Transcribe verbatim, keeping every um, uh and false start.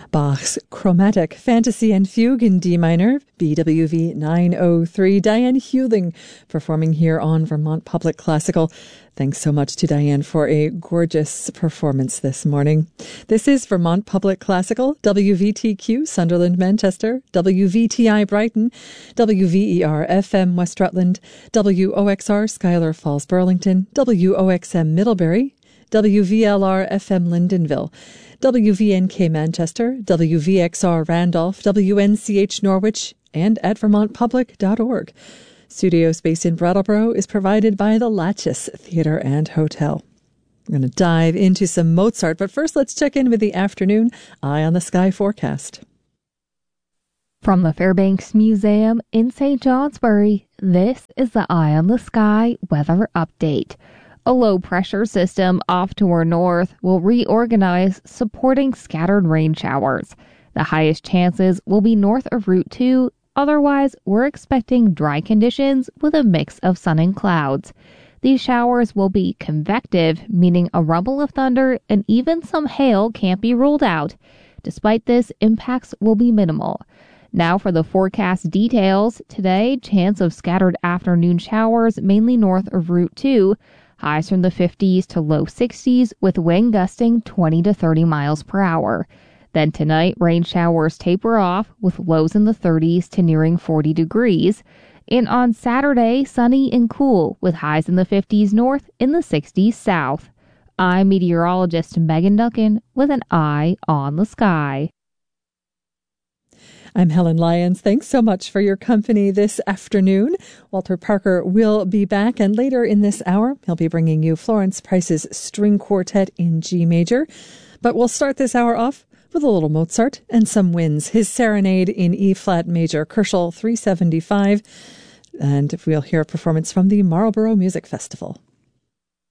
Bach's Chromatic Fantasy and Fugue in D minor, B W V nine oh three. Diane Hewling performing here on Vermont Public Classical. Thanks so much to Diane for a gorgeous performance this morning. This is Vermont Public Classical, W V T Q Sunderland, Manchester, W V T I Brighton, W V E R F M West Rutland, W O X R Schuyler Falls Burlington, W O X M Middlebury, W V L R F M Lyndonville, W V N K Manchester, W V X R Randolph, W N C H Norwich, and at vermont public dot org. Studio space in Brattleboro is provided by the Latches Theatre and Hotel. We're going to dive into some Mozart, but first let's check in with the afternoon Eye on the Sky forecast. From the Fairbanks Museum in Saint Johnsbury, this is the Eye on the Sky weather update. A low-pressure system off to our north will reorganize, supporting scattered rain showers. The highest chances will be north of Route two. Otherwise, we're expecting dry conditions with a mix of sun and clouds. These showers will be convective, meaning a rumble of thunder and even some hail can't be ruled out. Despite this, impacts will be minimal. Now for the forecast details. Today, chance of scattered afternoon showers mainly north of Route two. Highs from the fifties to low sixties with wind gusting twenty to thirty miles per hour. Then tonight, rain showers taper off with lows in the thirties to nearing forty degrees. And on Saturday, sunny and cool with highs in the fifties north, in the sixties south. I'm meteorologist Megan Duncan with an eye on the sky. I'm Helen Lyons. Thanks so much for your company this afternoon. Walter Parker will be back, and later in this hour, he'll be bringing you Florence Price's String Quartet in G major. But we'll start this hour off with a little Mozart and some winds. His Serenade in E-flat major, Kerschel three seventy-five. And we'll hear a performance from the Marlborough Music Festival.